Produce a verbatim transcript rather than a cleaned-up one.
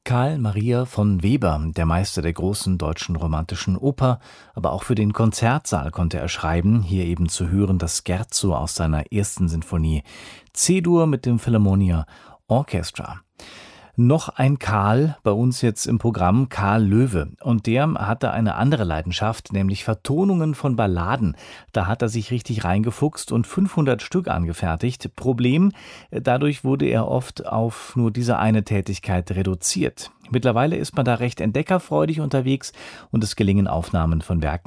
Karl Maria von Weber, der Meister der großen deutschen romantischen Oper, aber auch für den Konzertsaal konnte er schreiben. Hier eben zu hören das Scherzo aus seiner ersten Sinfonie C-Dur mit dem Philharmonia Orchestra. Noch ein Karl bei uns jetzt im Programm, Karl Loewe. Und der hatte eine andere Leidenschaft, nämlich Vertonungen von Balladen. Da hat er sich richtig reingefuchst und fünfhundert Stück angefertigt. Problem, dadurch wurde er oft auf nur diese eine Tätigkeit reduziert. Mittlerweile ist man da recht entdeckerfreudig unterwegs und es gelingen Aufnahmen von Werken